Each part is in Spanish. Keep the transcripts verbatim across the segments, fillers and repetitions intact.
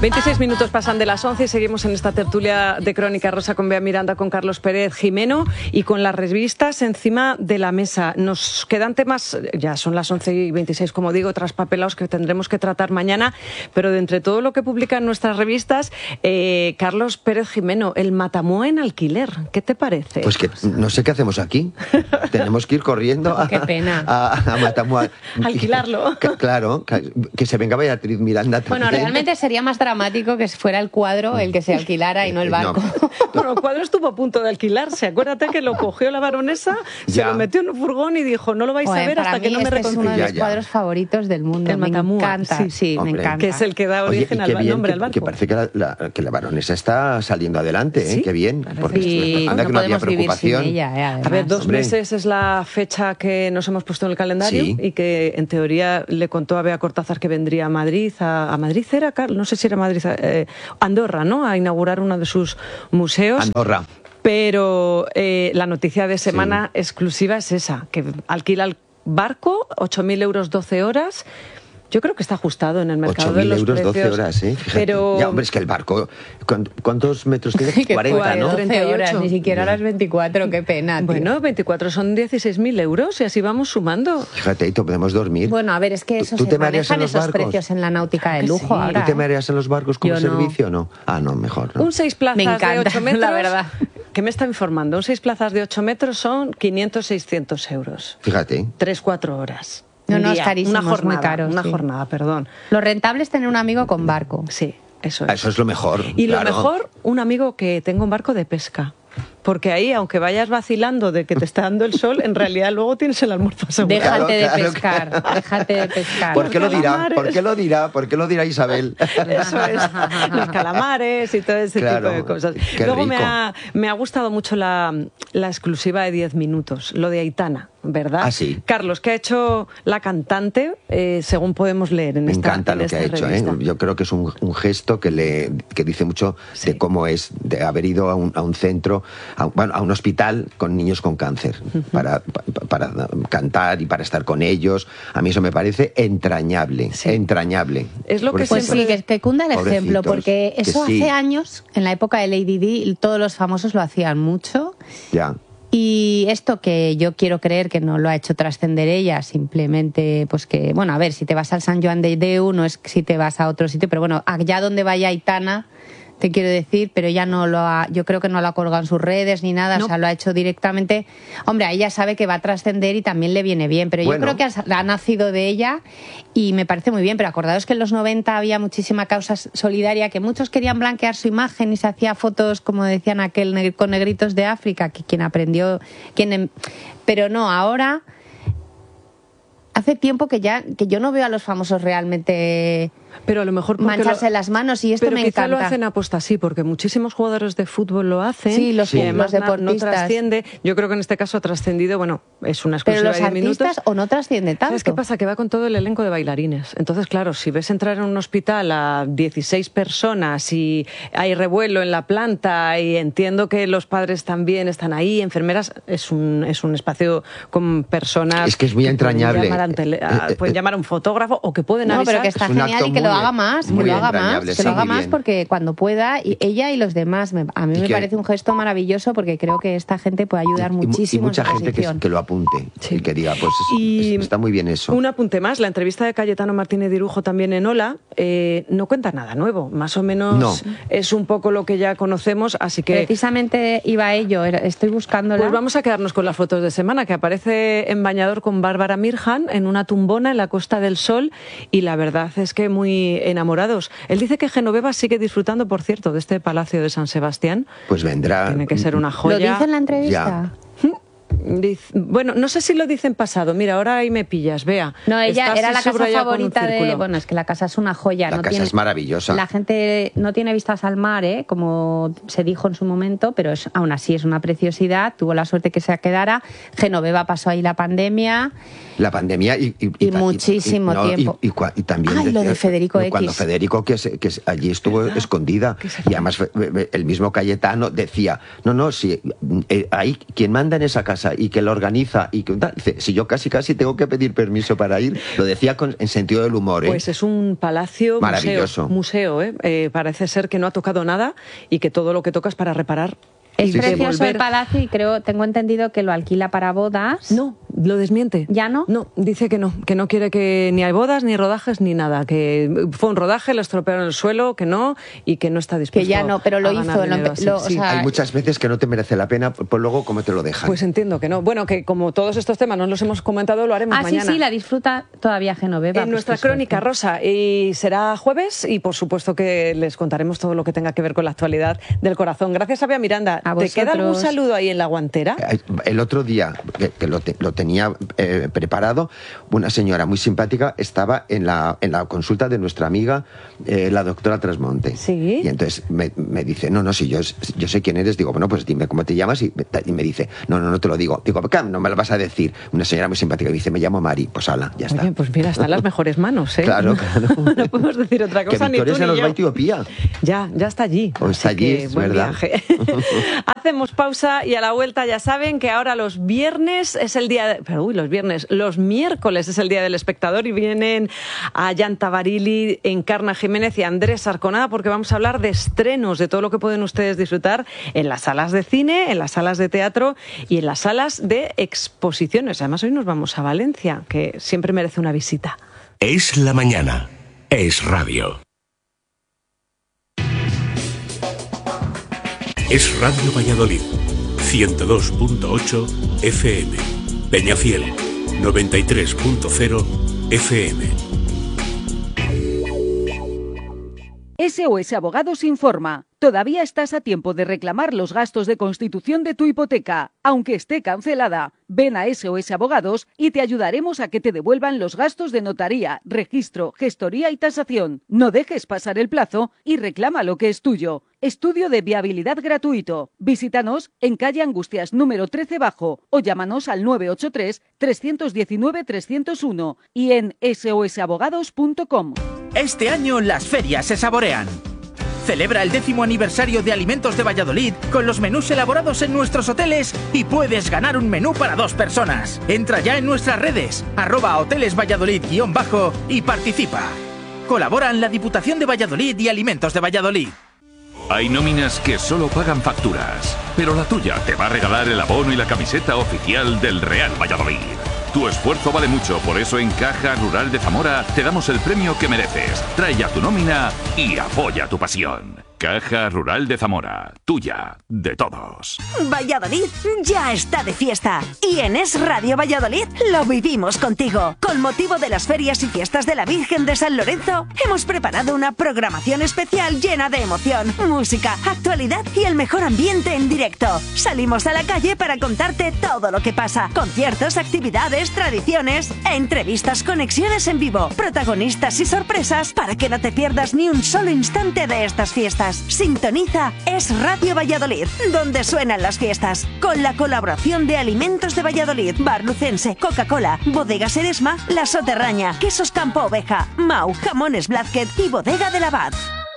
veintiséis minutos pasan de las once y seguimos en esta tertulia de Crónica Rosa con Bea Miranda, con Carlos Pérez Jimeno y con las revistas encima de la mesa. Nos quedan temas, ya son las once y veintiséis, como digo, traspapelados que tendremos que tratar mañana, pero de entre todo lo que publican nuestras revistas, eh, Carlos Pérez Jimeno, el Matamua en alquiler, ¿qué te parece? Pues que no sé qué hacemos aquí. Tenemos que ir corriendo a, qué pena. a, a Matamua. Alquilarlo. Que, claro, que, que se venga Beatriz Miranda también. Bueno, realmente sería más dramático que fuera el cuadro el que se alquilara y no el barco. No. Bueno, el cuadro estuvo a punto de alquilarse. Acuérdate que lo cogió la baronesa, ya. se lo metió en un furgón y dijo, no lo vais Oye, a ver hasta que no me este reconcilio. Es uno de ya, los ya. cuadros favoritos del mundo. El me Matamua, encanta, sí, sí, Hombre, me encanta. Que es el que da origen Oye, al nombre que, al barco. Que parece que la, la, que la baronesa está saliendo adelante, ¿eh? ¿Sí? Qué bien. Porque Sí, anda no que no había podemos vivir sin preocupación. ella, eh, además. A ver, dos Hombre. meses es la fecha que nos hemos puesto en el calendario Sí. y que en teoría le contó a Bea Cortázar que vendría a Madrid, a, a Madrid era, Carlos, no sé si era Madrid, eh, Andorra, ¿no? A inaugurar uno de sus museos. Andorra. Pero eh, la noticia de semana sí. exclusiva es esa, que alquila el barco, ocho mil euros, doce horas. Yo creo que está ajustado en el mercado de los euros, precios. doce horas, ¿eh? Fíjate. Pero... Ya, hombre, es que el barco, ¿cuántos metros tiene? cuarenta, ¿no? doce horas, ni siquiera las veinticuatro, qué pena. Tío. Bueno, veinticuatro son dieciséis mil euros y así vamos sumando. Fíjate, y podemos dormir. Bueno, a ver, es que eso ¿Tú, tú se te mareas en manejan los esos barcos? precios en la náutica de Que lujo sí. ahora. ¿Tú te ¿eh? mareas en los barcos como Yo servicio o no? Ah, no, mejor, ¿no? Un seis plazas Me encanta, de ocho metros, la verdad. ¿Qué me está informando? Un seis plazas de ocho metros son quinientos, seiscientos euros. Fíjate. Tres, cuatro horas. No, Un no, día, es carísimo, una es jornada, muy caro, Una sí. jornada, perdón. Lo rentable es tener un amigo con barco. Sí, eso es. Eso es lo mejor. Y claro. lo mejor, un amigo que tenga un barco de pesca. Porque ahí, aunque vayas vacilando de que te está dando el sol, en realidad luego tienes el almuerzo asegurado. Déjate Claro, de claro, pescar, claro. déjate de pescar. ¿Por qué lo dirá? calamares. ¿Por qué lo dirá? ¿Por qué lo dirá Isabel? Eso es, los calamares y todo ese Claro, tipo de cosas. qué Luego me rico. ha, me ha gustado mucho la, la exclusiva de diez minutos, lo de Aitana, ¿verdad? Ah, sí. Carlos, ¿qué ha hecho la cantante, eh, según podemos leer en Me esta encanta en lo que ha esta hecho, revista? ¿eh? Yo creo que es un, un gesto que le que dice mucho Sí. de cómo es, de haber ido a un, a un centro, a, bueno, a un hospital con niños con cáncer, uh-huh. para, pa, para cantar y para estar con ellos. A mí eso me parece entrañable, Sí. entrañable. Es lo que Pues siempre- sí, que, que cunda el Pobrecitos, ejemplo, porque que eso sí. hace años, en la época de Lady Di, todos los famosos lo hacían mucho. Ya. Y esto que yo quiero creer que no lo ha hecho trascender ella, simplemente, pues que, bueno, a ver, si te vas al San Joan de Déu, no es si te vas a otro sitio, pero bueno, allá donde vaya Aitana, te quiero decir, pero ella no lo ha, yo creo que no lo ha colgado en sus redes ni nada, No. o sea, lo ha hecho directamente. Hombre, ella sabe que va a trascender y también le viene bien, pero Bueno. yo creo que ha, ha nacido de ella y me parece muy bien, pero acordaos que en los noventa había muchísima causa solidaria, que muchos querían blanquear su imagen y se hacía fotos, como decían aquel, neg- con negritos de África, que quien aprendió, quien, em- pero no, ahora hace tiempo que ya, que yo no veo a los famosos realmente Pero a lo mejor porque mancharse lo- las manos y esto pero me quizá encanta. lo hacen aposta, sí, porque muchísimos jugadores de fútbol lo hacen. Sí, los- y además los na- no deportistas. trasciende. Yo creo que en este caso ha trascendido, bueno, es una Pero exclusiva los de diez minutos. artistas o no trasciende tanto. ¿Sabes qué pasa? Que va con todo el elenco de bailarines. Entonces, claro, si ves entrar en un hospital a dieciséis personas y hay revuelo en la planta y entiendo que los padres también están ahí, enfermeras, es un, es un espacio con personas... Es que es muy pueden entrañable. llamar, al tele- a- Eh, eh, pueden llamar a un fotógrafo o que pueden No, avisar. pero que está Es un genial acto y que lo muy- haga más, que muy lo haga más, entrañable, que sí, lo haga muy más bien. porque cuando pueda, y ella y los demás, me- a mí Y me que- parece un gesto maravilloso porque creo que esta gente puede ayudar Y mu- muchísimo y mucha en su gente que, posición. que lo apunte Sí. y que diga, pues es- Y es- está muy bien eso. Un apunte más, la entrevista de Cayetano Martínez Dirujo también en Hola eh, no cuenta nada nuevo, más o menos No. es un poco lo que ya conocemos, así que Precisamente iba a ello, era- estoy buscándola. pues vamos a quedarnos con las fotos de semana, que aparece en bañador con Bárbara Mirjan en una tumbona en la Costa del Sol y la verdad es que muy enamorados. Él dice que Genoveva sigue disfrutando, por cierto, de este Palacio de San Sebastián. Pues vendrá. Tiene que ser una ¿Lo joya. dice en la entrevista? Diz- Bueno, no sé si lo dice en pasado. Mira, ahora ahí me pillas, vea. No, ella Está era así la casa subrayado con un favorita de... círculo. Bueno, es que la casa es una joya. La no casa tiene, es maravillosa. La gente no tiene vistas al mar, ¿eh? Como se dijo en su momento, pero es, aún así es una preciosidad. Tuvo la suerte que se quedara. Genoveva pasó ahí la pandemia. La pandemia y, y, Y muchísimo no, y- tiempo. Y, cua- y también Ay, lo de decía- Federico cuando X. Federico, que, se- que se- allí estuvo ¿Verdad? escondida. Que se Y además fe- fe- el mismo Cayetano decía, no, no, si eh, ahí quien manda en esa casa organiza y que lo organiza y que tal, dice, si yo casi casi tengo que pedir permiso para ir, lo decía con, en sentido del humor. ¿eh? Pues es un palacio maravilloso. Museo, museo ¿eh? Eh, parece ser que no ha tocado nada y que todo lo que toca es para reparar. Es Sí, sí. precioso Volver- el palacio y creo, tengo entendido que lo alquila para bodas. No, lo desmiente. ¿Ya no? No, dice que no, que no quiere que ni hay bodas, ni rodajes, ni nada. Que fue un rodaje, lo estropearon el suelo, que no, y que no está dispuesto Que ya no, pero lo a ganar hizo, lo dinero empe- así. lo- o Sí. sea, Hay muchas veces que no te merece la pena, pues luego cómo te lo dejan. Pues entiendo que no. Bueno, que como todos estos temas no los hemos comentado, lo haremos Ah, sí, mañana. sí, la disfruta todavía Genoveva. En pues nuestra qué suerte. crónica, Rosa, y será jueves y por supuesto que les contaremos todo lo que tenga que ver con la actualidad del corazón. Gracias, Abia Miranda. A ¿Te queda algún vosotros. saludo ahí en la guantera? El otro día, que, que lo, te- lo tenía eh, preparado, una señora muy simpática estaba en la, en la consulta de nuestra amiga, eh, la doctora Trasmonte. Sí. Y entonces me, me dice, no, no, si yo, yo sé quién eres, digo, bueno, pues dime cómo te llamas. Y, y me dice, no, no, no te lo digo. Digo, ¿qué? No me lo vas a decir. Una señora muy simpática me dice, me llamo Mari. Pues ala, ya está. Oye, pues mira, están las mejores manos, ¿eh? Claro, claro. No podemos decir otra Que cosa, ni Victoria tú se ni nos yo. va a Etiopía. Ya, ya está allí. O está Así allí, que es buen verdad. viaje. Hacemos pausa y a la vuelta ya saben que ahora los viernes es el día... De, pero uy, los viernes, los miércoles es el día del espectador y vienen a Yanta Barili, Encarna Jiménez y Andrés Arconada porque vamos a hablar de estrenos, de todo lo que pueden ustedes disfrutar en las salas de cine, en las salas de teatro y en las salas de exposiciones. Además, hoy nos vamos a Valencia, que siempre merece una visita. Es la mañana. Es radio. Es Radio Valladolid. ciento dos punto ocho F M. Peñafiel. noventa y tres punto cero F M. S O S Abogados informa. Todavía estás a tiempo de reclamar los gastos de constitución de tu hipoteca, aunque esté cancelada. Ven a S O S Abogados y te ayudaremos a que te devuelvan los gastos de notaría, registro, gestoría y tasación. No dejes pasar el plazo y reclama lo que es tuyo. Estudio de viabilidad gratuito. Visítanos en calle Angustias número trece bajo o llámanos al nueve ocho tres, tres uno nueve, tres cero uno y en s o s abogados punto com. Este año las ferias se saborean. Celebra el décimo aniversario de Alimentos de Valladolid con los menús elaborados en nuestros hoteles y puedes ganar un menú para dos personas. Entra ya en nuestras redes, arroba hoteles Valladolid guión bajo y participa. Colaboran la Diputación de Valladolid y Alimentos de Valladolid. Hay nóminas que solo pagan facturas, pero la tuya te va a regalar el abono y la camiseta oficial del Real Valladolid. Tu esfuerzo vale mucho, por eso en Caja Rural de Zamora te damos el premio que mereces. Trae ya tu nómina y apoya tu pasión. Caja Rural de Zamora, tuya, de todos. Valladolid ya está de fiesta y en Es Radio Valladolid lo vivimos contigo. Con motivo de las ferias y fiestas de la Virgen de San Lorenzo, hemos preparado una programación especial llena de emoción, música, actualidad y el mejor ambiente en directo. Salimos a la calle para contarte todo lo que pasa. Conciertos, actividades, tradiciones, entrevistas, conexiones en vivo, protagonistas y sorpresas para que no te pierdas ni un solo instante de estas fiestas. Sintoniza Es Radio Valladolid, donde suenan las fiestas, con la colaboración de Alimentos de Valladolid, Bar Lucense, Coca-Cola, Bodegas Eresma, La Soterraña, Quesos Campo Oveja, Mau, Jamones Blázquez y Bodega del Abad.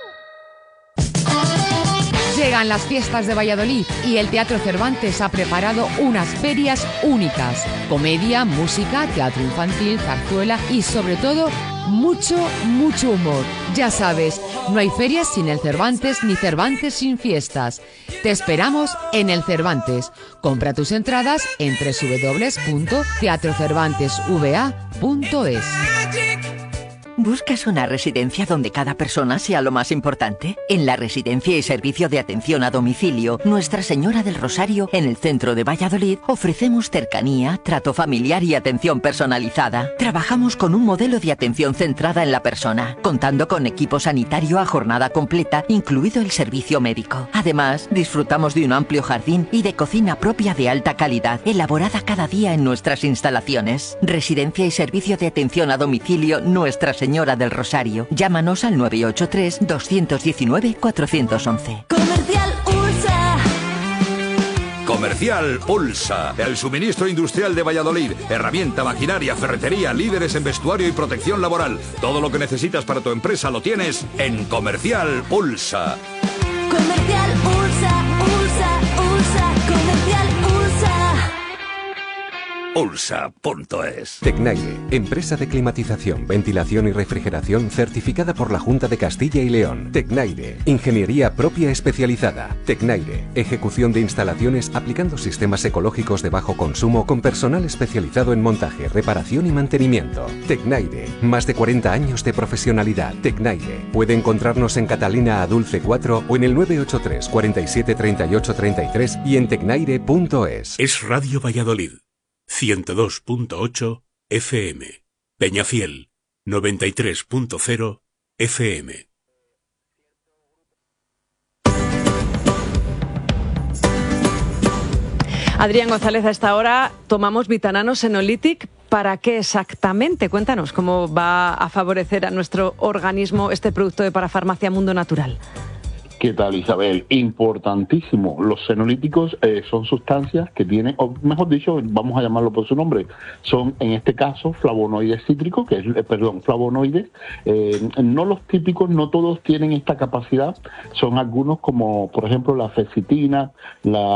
Llegan las fiestas de Valladolid y el Teatro Cervantes ha preparado unas ferias únicas. Comedia, música, teatro infantil, zarzuela y sobre todo mucho, mucho humor. Ya sabes, no hay ferias sin el Cervantes ni Cervantes sin fiestas. Te esperamos en el Cervantes. Compra tus entradas en doble u doble u doble u punto teatro cervantes v a punto es. ¿Buscas una residencia donde cada persona sea lo más importante? En la Residencia y Servicio de Atención a Domicilio Nuestra Señora del Rosario, en el centro de Valladolid, ofrecemos cercanía, trato familiar y atención personalizada. Trabajamos con un modelo de atención centrada en la persona, contando con equipo sanitario a jornada completa, incluido el servicio médico. Además, disfrutamos de un amplio jardín y de cocina propia de alta calidad, elaborada cada día en nuestras instalaciones. Residencia y Servicio de Atención a Domicilio Nuestra Señora Señora del Rosario. Llámanos al nueve ocho tres, dos uno nueve, cuatro uno uno. Comercial Ursa. Comercial Ulsa, el suministro industrial de Valladolid. Herramienta, maquinaria, ferretería, líderes en vestuario y protección laboral. Todo lo que necesitas para tu empresa lo tienes en Comercial Ulsa. Comercial Ursa, Ursa, Ursa, Comercial Ursa. ulsa punto es. Tecnaire, empresa de climatización, ventilación y refrigeración certificada por la Junta de Castilla y León. Tecnaire, ingeniería propia especializada. Tecnaire, ejecución de instalaciones aplicando sistemas ecológicos de bajo consumo con personal especializado en montaje, reparación y mantenimiento. Tecnaire, más de cuarenta años de profesionalidad. Tecnaire, puede encontrarnos en Catalina Adulce cuatro o en el nueve ocho tres, cuarenta y siete, treinta y ocho, treinta y tres y en tecnaire punto es. Es Radio Valladolid, ciento dos punto ocho F M. Peñafiel, noventa y tres punto cero F M. Adrián González, a esta hora tomamos Vitanano Senolytic. ¿Para qué exactamente? Cuéntanos cómo va a favorecer a nuestro organismo este producto de Parafarmacia Mundo Natural. ¿Qué tal, Isabel? Importantísimo. Los senolíticos eh, son sustancias que tienen, o mejor dicho, vamos a llamarlo por su nombre, son en este caso flavonoides cítricos, que es, eh, perdón, flavonoides, eh, no los típicos, no todos tienen esta capacidad, son algunos como, por ejemplo, la fecitina, la